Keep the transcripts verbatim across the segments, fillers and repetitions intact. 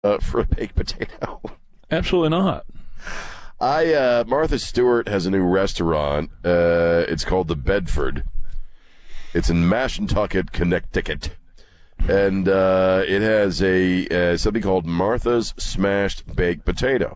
uh, for a baked potato? Absolutely not. I uh, Martha Stewart has a new restaurant. Uh, it's called the Bedford. It's in Mashantucket, Connecticut, and uh, it has a uh, something called Martha's Smashed Baked Potato,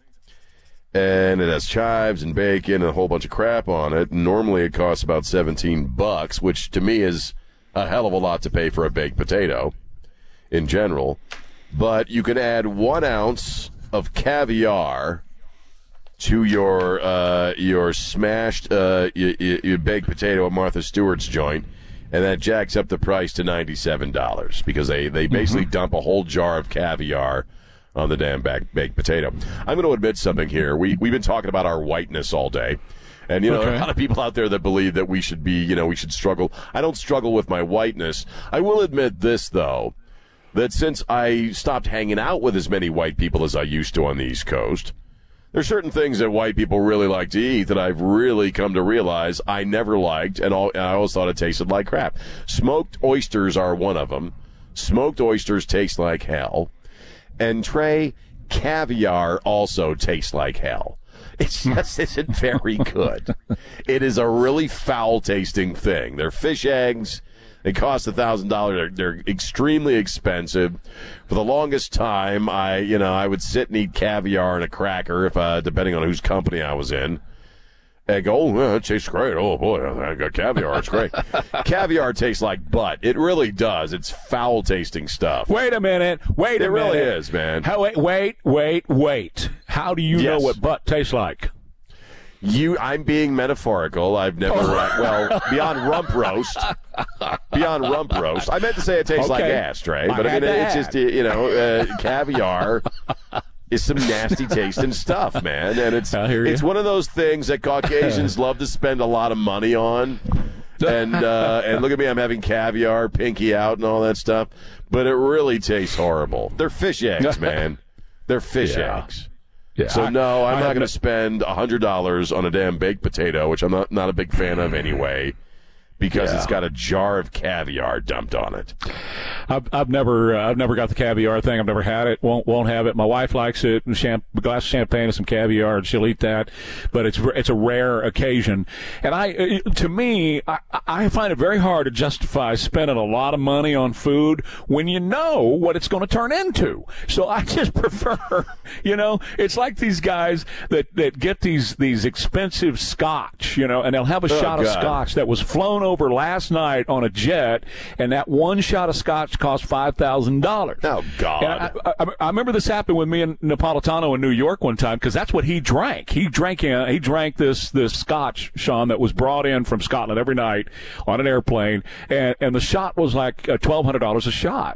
and it has chives and bacon and a whole bunch of crap on it. Normally, it costs about seventeen bucks, which to me is a hell of a lot to pay for a baked potato, in general. But you can add one ounce of caviar to your uh, your smashed uh, your, your baked potato at Martha Stewart's joint, and that jacks up the price to ninety-seven dollars because they, they basically mm-hmm. dump a whole jar of caviar on the damn back, baked potato. I'm going to admit something here. We, we've been talking about our whiteness all day. And, you know, okay. there are a lot of people out there that believe that we should be, you know, we should struggle. I don't struggle with my whiteness. I will admit this, though, that since I stopped hanging out with as many white people as I used to on the East Coast, there's certain things that white people really like to eat that I've really come to realize I never liked, and, all, and I always thought it tasted like crap. Smoked oysters are one of them. Smoked oysters taste like hell. And, Trey, caviar also tastes like hell. It just isn't very good. It is a really foul-tasting thing. They're fish eggs. They cost a thousand dollars. They're extremely expensive. For the longest time, I, you know, I would sit and eat caviar and a cracker, if uh, depending on whose company I was in, and go, oh, yeah, it tastes great. Oh boy, I got caviar. It's great. Caviar tastes like butt. It really does. It's foul-tasting stuff. Wait a minute. Wait it a minute. It really is, man. How, wait, wait, wait, wait. How do you yes. know what butt tastes like? You, I'm being metaphorical. I've never, uh, well, beyond rump roast, beyond rump roast. I meant to say it tastes okay. like ass, Trey, but I, I mean, it's just, you know, uh, caviar is some nasty tasting stuff, man. And it's, it's one of those things that Caucasians love to spend a lot of money on. And, uh, and look at me, I'm having caviar, pinky out, and all that stuff. But it really tastes horrible. They're fish eggs, man. They're fish yeah. eggs. Yeah, so, no, I'm I, I not going to spend one hundred dollars on a damn baked potato, which I'm not, not a big fan of anyway, because yeah. it's got a jar of caviar dumped on it. I've, I've never uh, I've never got the caviar thing. I've never had it. Won't won't have it. My wife likes it. Champ- a glass of champagne and some caviar, and she'll eat that. But it's it's a rare occasion. And I, to me, I, I find it very hard to justify spending a lot of money on food when you know what it's going to turn into. So I just prefer, you know, it's like these guys that, that get these these expensive scotch, you know, and they'll have a oh, shot God. of scotch that was flown over last night on a jet, and that one shot of scotch cost five thousand dollars. Oh, God. I, I, I remember this happened with me and Napolitano in New York one time, because that's what he drank. He drank uh, he drank this this scotch, Sean, that was brought in from Scotland every night on an airplane, and, and the shot was like uh, twelve hundred dollars a shot.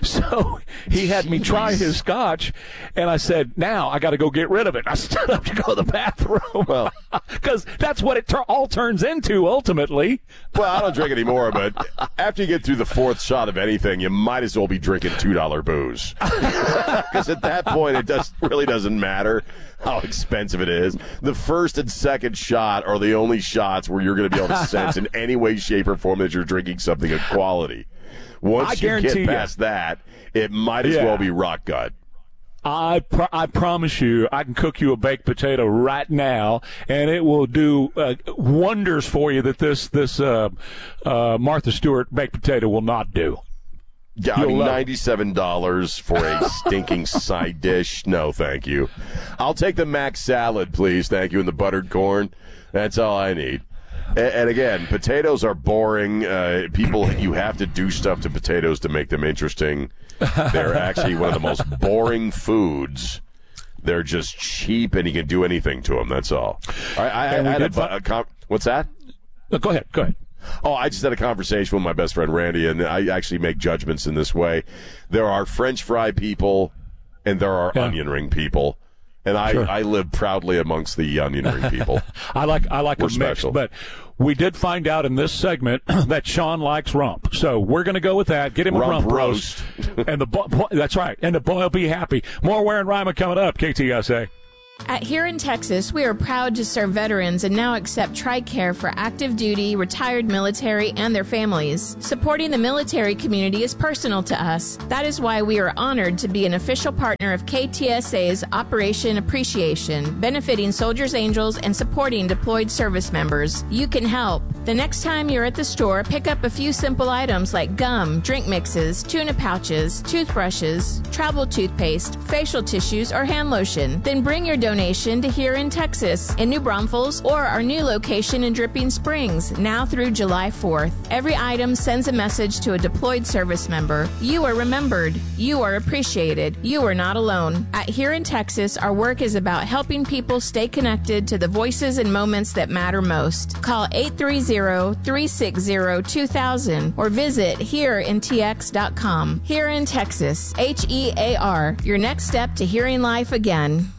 So he had Jeez. me try his scotch, and I said, now I got to go get rid of it. I stood up to go to the bathroom. Well, because that's what it tur- all turns into ultimately. Well, I don't drink anymore, but after you get through the fourth shot of anything, you might as well be drinking two dollar booze. Because at that point, it does really doesn't matter how expensive it is. The first and second shot are the only shots where you're going to be able to sense in any way, shape, or form that you're drinking something of quality. Once I you get you. past that, it might as yeah. well be rock gut. I pr- I promise you, I can cook you a baked potato right now, and it will do uh, wonders for you that this this uh, uh, Martha Stewart baked potato will not do. Yeah, I mean, ninety-seven dollars for a stinking side dish. No, thank you. I'll take the mac salad, please. Thank you, and the buttered corn. That's all I need. And, and again, potatoes are boring. Uh, people, you have to do stuff to potatoes to make them interesting. They're actually one of the most boring foods. They're just cheap, and you can do anything to them. That's all. I, I, I had a, a, a com- What's that? No, go ahead. Go ahead. Oh, I just had a conversation with my best friend Randy, and I actually make judgments in this way. There are French fry people, and there are yeah. onion ring people. And I, sure. I live proudly amongst the onion ring people. I like I like we're a mix, special. But we did find out in this segment that Sean likes rump. So we're going to go with that. Get him a rump, rump roast. roast. and the bo- That's right. And the boy will be happy. More Ware and Ryman coming up, K T S A. At Here in Texas, we are proud to serve veterans and now accept TRICARE for active duty, retired military, and their families. Supporting the military community is personal to us. That is why we are honored to be an official partner of K T S A's Operation Appreciation, benefiting Soldiers Angels and supporting deployed service members. You can help. The next time you're at the store, pick up a few simple items like gum, drink mixes, tuna pouches, toothbrushes, travel toothpaste, facial tissues, or hand lotion. Then bring your donation to Here in Texas, in New Braunfels, or our new location in Dripping Springs, now through July fourth. Every item sends a message to a deployed service member. You are remembered. You are appreciated. You are not alone. At Here in Texas, our work is about helping people stay connected to the voices and moments that matter most. Call eight three zero, three six zero, two thousand or visit here in t x dot com. Here in Texas, H E A R, your next step to hearing life again.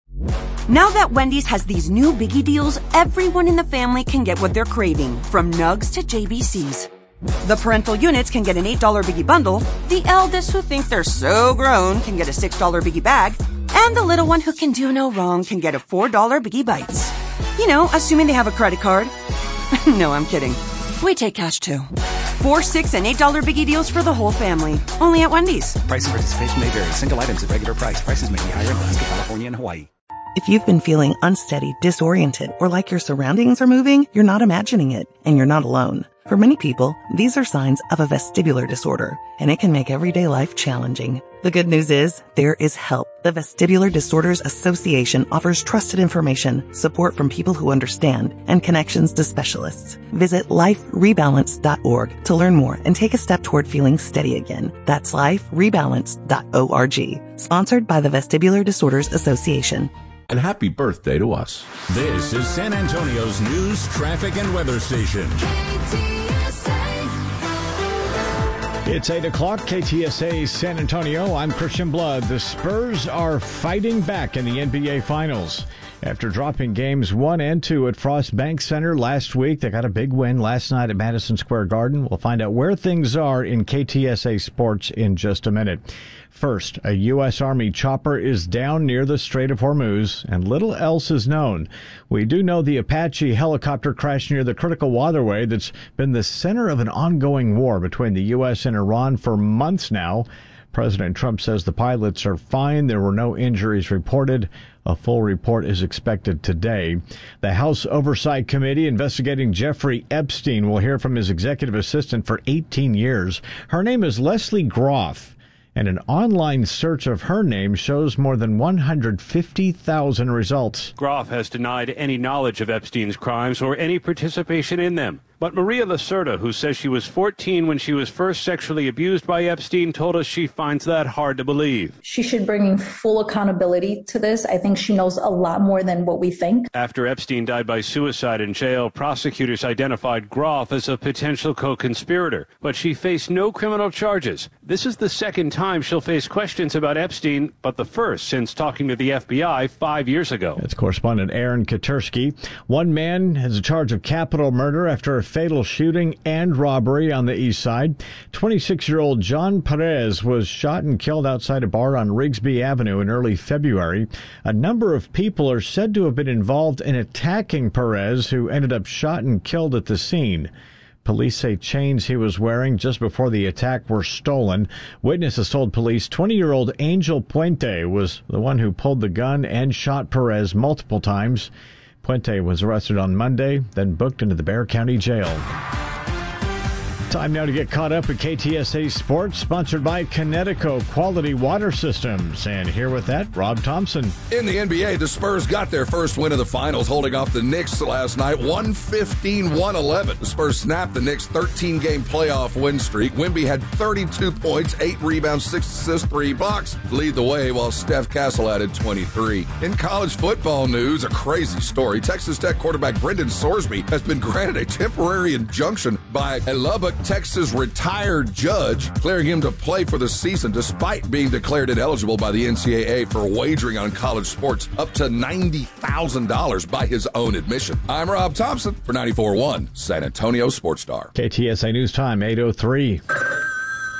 Now that Wendy's has these new biggie deals, everyone in the family can get what they're craving, from nugs to J B Cs. The parental units can get an eight dollar biggie bundle, the eldest who think they're so grown can get a six dollar biggie bag, and the little one who can do no wrong can get a four dollar biggie bites. You know, assuming they have a credit card. No, I'm kidding. We take cash too. Four, six, and eight dollar biggie deals for the whole family. Only at Wendy's. Price and participation may vary. Single items at regular price. Prices may be higher in Alaska, California, and Hawaii. If you've been feeling unsteady, disoriented, or like your surroundings are moving, you're not imagining it, and you're not alone. For many people, these are signs of a vestibular disorder, and it can make everyday life challenging. The good news is, there is help. The Vestibular Disorders Association offers trusted information, support from people who understand, and connections to specialists. Visit life rebalance dot org to learn more and take a step toward feeling steady again. That's life rebalance dot org. Sponsored by the Vestibular Disorders Association. And happy birthday to us. This is San Antonio's news, traffic, and weather station. It's eight o'clock, K T S A San Antonio. I'm Christian Blood. The Spurs are fighting back in the N B A Finals. After dropping games one and two at Frost Bank Center last week, they got a big win last night at Madison Square Garden. We'll find out where things are in K T S A Sports in just a minute. First, a U S. Army chopper is down near the Strait of Hormuz, and little else is known. We do know the Apache helicopter crashed near the critical waterway that's been the center of an ongoing war between the U S and Iran for months now. President Trump says the pilots are fine. There were no injuries reported. A full report is expected today. The House Oversight Committee investigating Jeffrey Epstein will hear from his executive assistant for eighteen years. Her name is Leslie Groff, and an online search of her name shows more than one hundred fifty thousand results. Groff has denied any knowledge of Epstein's crimes or any participation in them. But Maria Lacerda, who says she was fourteen when she was first sexually abused by Epstein, told us she finds that hard to believe. She should bring full accountability to this. I think she knows a lot more than what we think. After Epstein died by suicide in jail, prosecutors identified Groff as a potential co-conspirator, but she faced no criminal charges. This is the second time she'll face questions about Epstein, but the first since talking to the F B I five years ago. That's correspondent Aaron Katersky. One man has a charge of capital murder after a fatal shooting and robbery on the east side. twenty-six-year-old John Perez was shot and killed outside a bar on Rigsby Avenue in early February. A number of people are said to have been involved in attacking Perez, who ended up shot and killed at the scene. Police say chains he was wearing just before the attack were stolen. Witnesses told police twenty-year-old Angel Puente was the one who pulled the gun and shot Perez multiple times. Puente was arrested on Monday, then booked into the Bexar County Jail. Time now to get caught up at K T S A Sports, sponsored by Connecticut Quality Water Systems. And here with that, Rob Thompson. In the N B A, the Spurs got their first win of the finals, holding off the Knicks last night, one fifteen to one eleven. The Spurs snapped the Knicks' thirteen-game playoff win streak. Wemby had thirty-two points, eight rebounds, six assists, three blocks to lead the way, while Steph Castle added twenty-three. In college football news, a crazy story. Texas Tech quarterback Brendan Sorsby has been granted a temporary injunction by a Lubbock, Texas retired judge, clearing him to play for the season despite being declared ineligible by the N C double A for wagering on college sports up to ninety thousand dollars by his own admission. I'm Rob Thompson for ninety-four point one San Antonio Sports Star. K T S A News Time, eight oh three.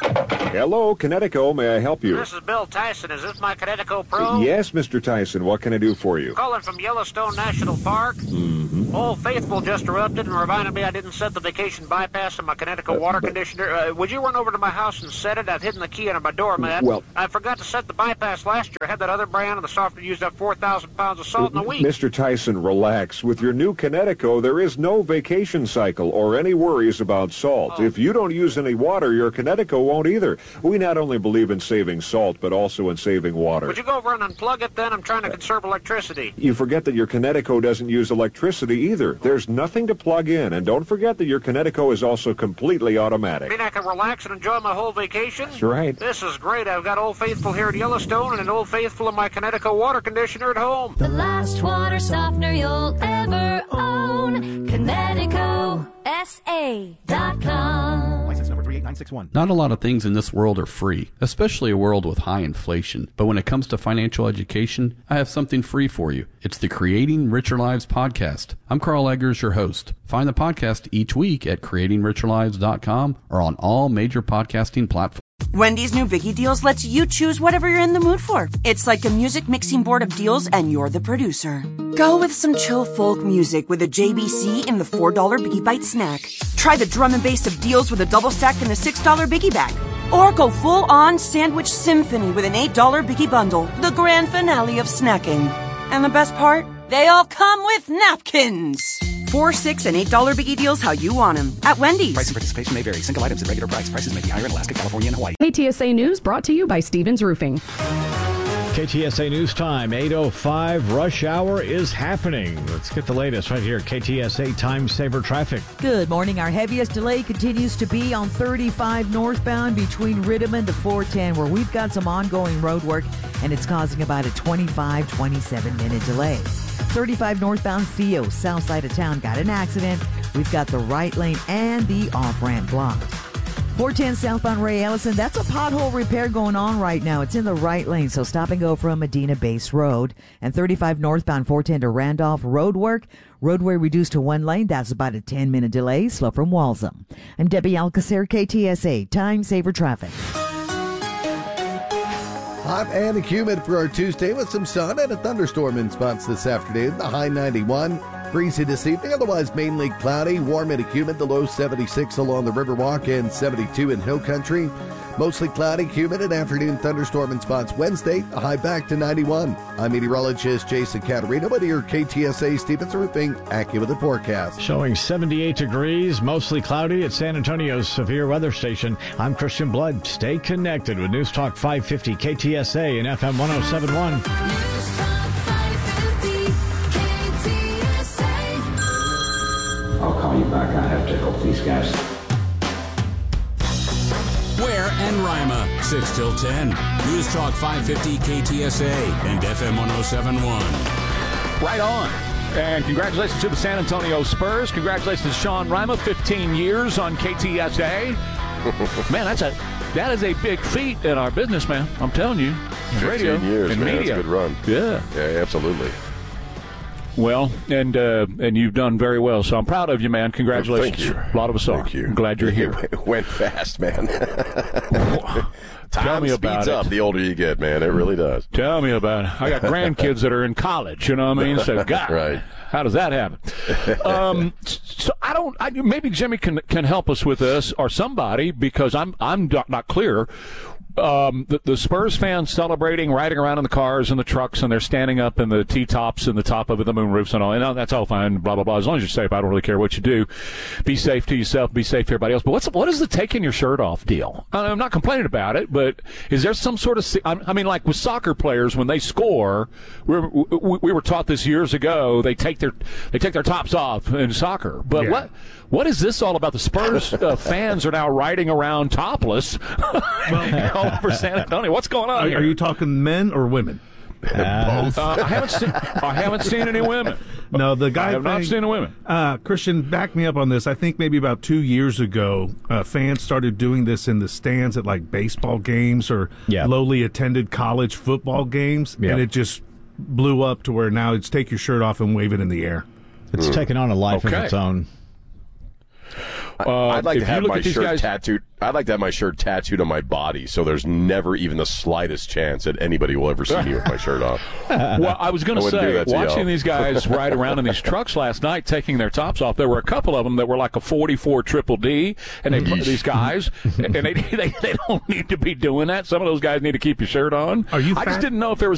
Hello, Connecticut. May I help you? This is Bill Tyson. Is this my Connecticut Pro? Yes, Mister Tyson. What can I do for you? Calling from Yellowstone National Park. Mm-hmm. Old Faithful just erupted and reminded me I didn't set the vacation bypass in my Connecticut Uh, water but- conditioner. Uh, would you run over to my house and set it? I've hidden the key under my doormat. Well- I forgot to set the bypass last year. I had that other brand, and the softener used up four thousand pounds of salt in a week. Mister Tyson, relax. With your new Connecticut, there is no vacation cycle or any worries about salt. Oh. If you don't use any water, your Connecticut won't either. We not only believe in saving salt, but also in saving water. Would you go over and unplug it then? I'm trying to conserve electricity. You forget that your Connecticut doesn't use electricity either. There's nothing to plug in. And don't forget that your Connecticut is also completely automatic. Mean I can relax and enjoy my whole vacation? That's right. This is great. I've got Old Faithful here at Yellowstone and an Old Faithful in my Connecticut water conditioner at home. The last water softener you'll ever own. Connecticut S A dot com. License number three eight nine six one. Not a lot of things in this world are free, especially a world with high inflation. But when it comes to financial education, I have something free for you. It's the Creating Richer Lives podcast. I'm Carl Eggers, your host. Find the podcast each week at creating richer lives dot com or on all major podcasting platforms. Wendy's new Biggie Deals lets you choose whatever you're in the mood for. It's like a music mixing board of deals, and you're the producer. Go with some chill folk music with a J B C in the four dollar Biggie Bite snack. Try the drum and bass of deals with a double stack in the six dollar Biggie Bag. Or go full-on sandwich symphony with an eight dollar Biggie Bundle, the grand finale of snacking. And the best part? They all come with napkins. Four, six, and eight dollar Biggie Deals how you want them at Wendy's. Price and participation may vary. Single items at regular price. Prices may be higher in Alaska, California, and Hawaii. K T S A News brought to you by Stevens Roofing. K T S A News Time, eight oh five. Rush hour is happening. Let's get the latest right here. K T S A Time Saver Traffic. Good morning. Our heaviest delay continues to be on thirty-five northbound between Riddiman to four ten, where we've got some ongoing road work, and it's causing about a twenty-five, twenty-seven minute delay. thirty-five northbound Theo, south side of town, got an accident. We've got the right lane and the off-ramp blocked. four ten southbound Ray Ellison, that's a pothole repair going on right now. It's in the right lane, so stop and go from Medina Base Road. And thirty-five northbound four ten to Randolph, road work. Roadway reduced to one lane. That's about a ten minute delay. Slow from Walsham. I'm Debbie Alcacer, K T S A, Time Saver Traffic. Hot and humid for our Tuesday with some sun and a thunderstorm in spots this afternoon. The high ninety-one. Breezy this evening, otherwise mainly cloudy, warm and humid. The low seventy-six along the Riverwalk and seventy-two in Hill Country. Mostly cloudy, humid, and afternoon thunderstorm in spots Wednesday. A high back to ninety-one. I'm meteorologist Jason Caterino with your K T S A Stevens Roofing AccuWeather forecast. Showing seventy-eight degrees, mostly cloudy at San Antonio's severe weather station. I'm Christian Blood. Stay connected with News Talk five fifty K T S A and F M one oh seven point one. I'll call you back. I have to help these guys. Ware and Rima, six till ten. News Talk five fifty K T S A and F M one oh seven point one. Right on. And congratulations to the San Antonio Spurs. Congratulations to Sean Rima, fifteen years on K T S A. Man, that's a that is a big feat in our business, man. I'm telling you. fifteen Radio years, and man. media. That's a good run. Yeah. Yeah, absolutely. Well, and uh, and you've done very well, so I'm proud of you, man. Congratulations. Thank you. A lot of us are. Thank you. I'm glad you're here. It went fast, man. Tell Time me about speeds it. up the older you get, man. It really does. Tell me about it. I got grandkids that are in college, you know what I mean? So, God, right. How does that happen? Um, so I don't. I, maybe Jimmy can can help us with this, or somebody, because I'm I'm not, not clear. Um, the, the Spurs fans celebrating, riding around in the cars and the trucks, and they're standing up in the T-tops and the top of the moon roofs and all. And that's all fine, blah, blah, blah. As long as you're safe, I don't really care what you do. Be safe to yourself, be safe to everybody else. But what's what is the taking your shirt off deal? I'm not complaining about it, but is there some sort of – I mean, like with soccer players, when they score, we were, we were taught this years ago, they take their they take their tops off in soccer. But Yeah. what what is this all about? The Spurs uh, fans are now riding around topless all over San Antonio. What's going on Are, here? are you talking men or women? Both. Uh, I haven't seen. I haven't seen any women. No, the guy. I have not thing- seen the women. Uh, Christian, back me up on this. I think maybe about two years ago, uh, fans started doing this in the stands at like baseball games or Yeah. lowly attended college football games, Yeah. and it just blew up to where now it's take your shirt off and wave it in the air. It's taken on a life of Okay. its own. Uh, I'd like if to have you look my at these shirt guys, tattooed. I'd like to have my shirt tattooed on my body, so there's never even the slightest chance that anybody will ever see me with my shirt off. Well, I was going to say, to watching y'all. these guys ride around in these trucks last night, taking their tops off, there were a couple of them that were like a forty-four Triple D, and they these guys, and they, they they don't need to be doing that. Some of those guys need to keep your shirt on. Are you I fat? just didn't know if there was